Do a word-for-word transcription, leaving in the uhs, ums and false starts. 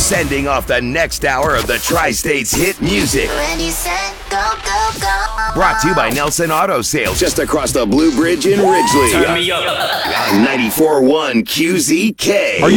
Sending off the next hour of the Tri-States hit music. Ready, set, go, go, go. Brought to you by Nelson Auto Sales, just across the Blue Bridge in Ridgely. Turn me up. ninety-four point one Q Z K.